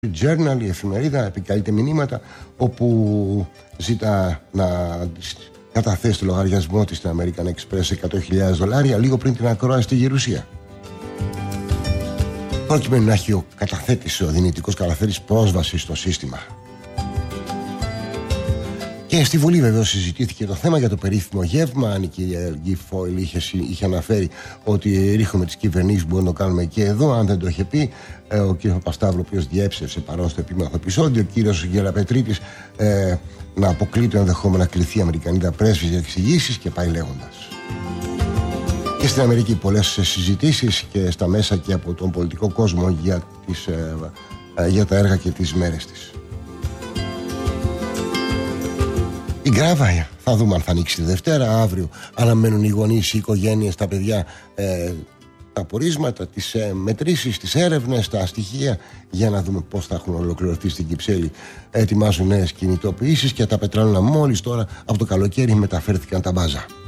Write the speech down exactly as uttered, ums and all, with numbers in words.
Journal, η εφημερίδα, επικαλείται μηνύματα όπου ζητά να καταθέσει το λογαριασμό της στην American Express εκατό χιλιάδες δολάρια λίγο πριν την ακρόαση στη Γερουσία, προκειμένου να έχει ο καταθέτης, ο δυνητικός καταθέτης, πρόσβαση στο σύστημα. Και στη Βουλή βεβαίως συζητήθηκε το θέμα για το περίφημο γεύμα. Αν η κυρία Γκί Φόιλ είχε, είχε αναφέρει ότι ρίχνουμε τις κυβερνήσεις, μπορούμε να το κάνουμε και εδώ. Αν δεν το είχε πει ε, ο κύριος Παπασταύρου, ο οποίος διέψευσε παρόν στο επίμαχο επεισόδιο, ο κύριος Γεραπετρίτης ε, να αποκλεί το ενδεχόμενο να κληθεί η Αμερικανίδα πρέσβης για εξηγήσεις και πάει λέγοντας. Και στην Αμερική πολλές συζητήσεις και στα μέσα και από τον πολιτικό κόσμο για, τις, ε, ε, για τα έργα και τις μέρες της. Η Γκράβα, θα δούμε αν θα ανοίξει τη Δευτέρα, αύριο αναμένουν οι γονείς, οι οικογένειες, τα παιδιά, ε, τα πορίσματα, τις ε, μετρήσεις, τις έρευνες, τα στοιχεία, για να δούμε πώς θα έχουν ολοκληρωθεί στην Κυψέλη. Ετοιμάζουν νέες κινητοποιήσεις και τα πετράλαινα μόλις τώρα από το καλοκαίρι μεταφέρθηκαν τα μπάζα.